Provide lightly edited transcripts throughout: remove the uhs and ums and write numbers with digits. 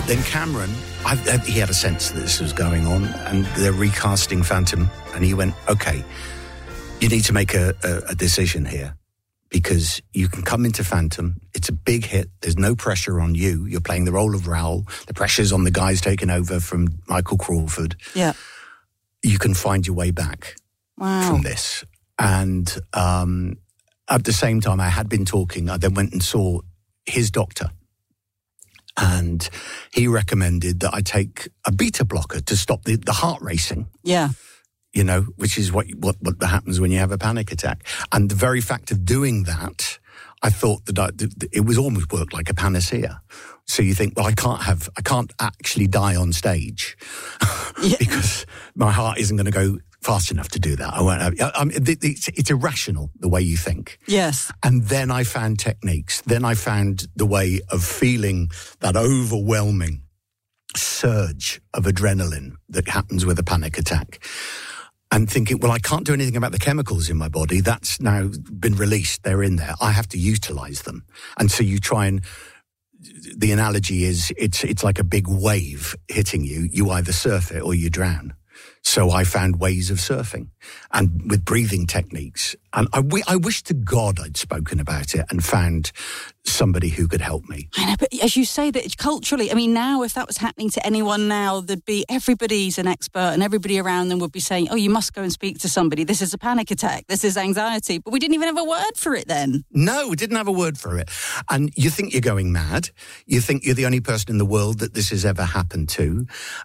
then Cameron, he had a sense that this was going on, and they're recasting Phantom, and he went, okay, you need to make a decision here, because you can come into Phantom, it's a big hit, there's no pressure on you, you're playing the role of Raoul, the pressure's on the guys taking over from Michael Crawford. Yeah. You can find your way back from this. And at the same time, I had been talking, I then went and saw his doctor, and he recommended that I take a beta blocker to stop the heart racing. Yeah. You know, which is what happens when you have a panic attack. And the very fact of doing that, I thought that it was almost worked like a panacea. So you think, well, I can't actually die on stage because my heart isn't going to go fast enough to do that. I won't have. It's irrational the way you think. Yes. And then I found techniques. Then I found the way of feeling that overwhelming surge of adrenaline that happens with a panic attack. And thinking, well, I can't do anything about the chemicals in my body. That's now been released. They're in there. I have to utilize them. And so you try and, the analogy is, it's like a big wave hitting you. You either surf it or you drown. So I found ways of surfing, and with breathing techniques. And I wish to God I'd spoken about it and found somebody who could help me. I know, but as you say that culturally, I mean, now if that was happening to anyone now, everybody's an expert and everybody around them would be saying, oh, you must go and speak to somebody. This is a panic attack. This is anxiety. But we didn't even have a word for it then. No, we didn't have a word for it. And you think you're going mad. You think you're the only person in the world that this has ever happened to.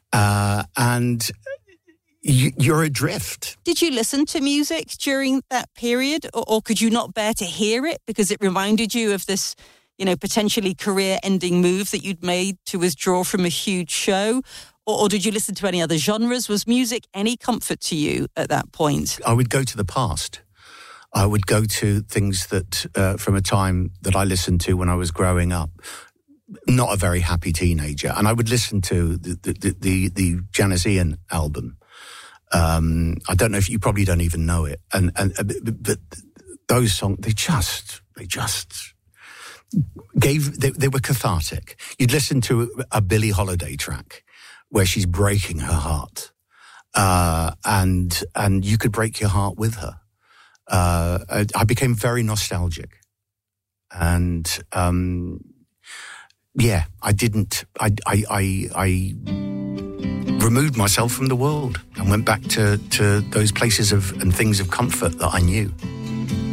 And you're adrift. Did you listen to music during that period, or could you not bear to hear it because it reminded you of this, potentially career-ending move that you'd made to withdraw from a huge show? Or did you listen to any other genres? Was music any comfort to you at that point? I would go to the past. I would go to things that from a time that I listened to when I was growing up. Not a very happy teenager. And I would listen to the Janis Ian album. I don't know if you probably don't even know it, but those songs they just they were cathartic. You'd listen to a Billie Holiday track where she's breaking her heart, and you could break your heart with her. I became very nostalgic, and I removed myself from the world and went back to those places and things of comfort that I knew.